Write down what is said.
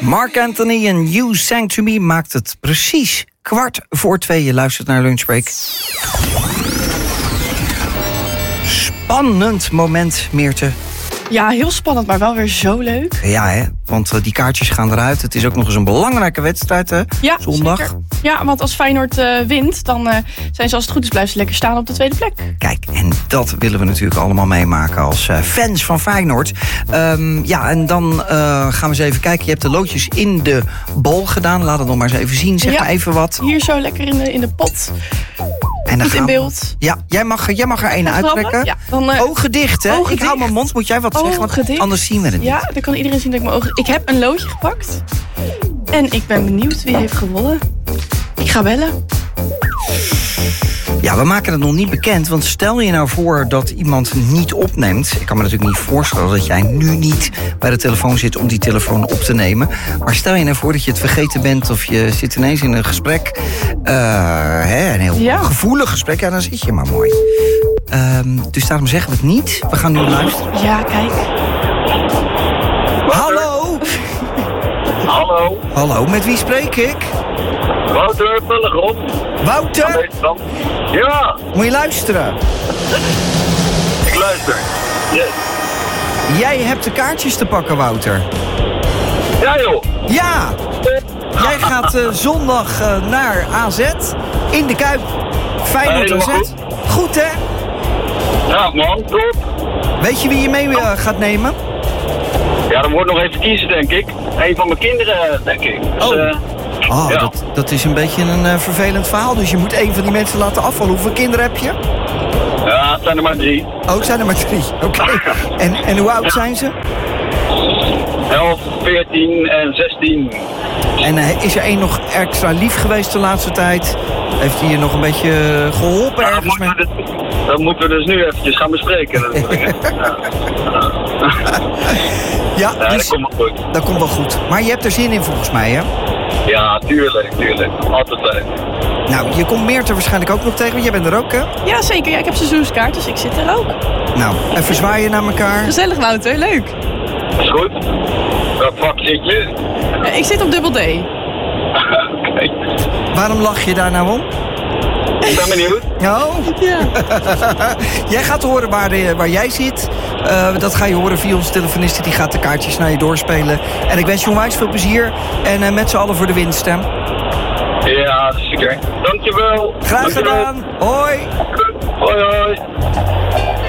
Mark Anthony en You Sang To Me maakt het precies 2:15. Je luistert naar Lunchbreak. Spannend moment, Meerte. Ja, heel spannend, maar wel weer zo leuk. Ja, hè? Want die kaartjes gaan eruit. Het is ook nog eens een belangrijke wedstrijd, hè? Ja, zondag. Zeker. Ja, want als Feyenoord wint, dan zijn ze als het goed is blijven ze lekker staan op de tweede plek. Kijk, en dat willen we natuurlijk allemaal meemaken als fans van Feyenoord. Ja, en dan gaan we eens even kijken. Je hebt de loodjes in de bol gedaan. Laat het nog maar eens even zien. Zeg maar even wat. Hier zo lekker in de pot. En dan goed in beeld. Ja, jij mag er één uittrekken. Ja, dan, ogen dicht, hè? Ogen ik hou dicht. mijn mond. Moet jij wat zeggen? Want anders zien we het niet. Ja, dan kan iedereen zien dat ik mijn ogen... Ik heb een loodje gepakt. En ik ben benieuwd wie heeft gewonnen. Ik ga bellen. Ja, we maken het nog niet bekend. Want stel je nou voor dat iemand niet opneemt. Ik kan me natuurlijk niet voorstellen dat jij nu niet bij de telefoon zit om die telefoon op te nemen. Maar stel je nou voor dat je het vergeten bent of je zit ineens in een gesprek. Een heel gevoelig gesprek. Ja, dan zit je maar mooi. Dus daarom zeggen we het niet. We gaan nu luisteren. Ja, kijk. Hallo? Hallo. Hallo, met wie spreek ik? Wouter Pellegrom. Wouter? Ja. Moet je luisteren? Ik luister. Yes. Jij hebt de kaartjes te pakken, Wouter. Ja, joh. Ja. Jij gaat zondag naar AZ in de Kuip. Feyenoord AZ. Goed, hè? Ja, man. Top. Weet je wie je mee gaat nemen? Ja, dan wordt nog even kiezen, denk ik. Een van mijn kinderen, denk ik. Dus, ja. Dat is een beetje een vervelend verhaal. Dus je moet een van die mensen laten afvallen. Hoeveel kinderen heb je? Ja, het zijn er maar 3. Oh, het zijn er maar 3. Oké. En hoe oud zijn ze? 11, 14 en 16. En is er één nog extra lief geweest de laatste tijd? Heeft hij je nog een beetje geholpen ergens mee? Dat moeten we dus nu eventjes gaan bespreken. Ja, dat komt wel goed. Dat komt wel goed. Maar je hebt er zin in volgens mij, hè? Ja, tuurlijk. Altijd leuk. Nou, je komt Meerte waarschijnlijk ook nog tegen, want jij bent er ook, hè? Ja, zeker. Ja, ik heb seizoenskaart, dus ik zit er ook. Nou, even zwaaien naar elkaar. Gezellig, Wouter. Leuk. Is goed. Welk vak zit je? Ik zit op dubbel D. Oké. Waarom lach je daar nou om? Ik ben benieuwd. Oh? Ja. Jij gaat horen waar jij zit. Dat ga je horen via onze telefoniste. Die gaat de kaartjes naar je doorspelen. En ik wens je onwijs veel plezier. En met z'n allen voor de winst, hè? Ja, zeker. Dankjewel. Graag gedaan. Hoi. Hoi, hoi.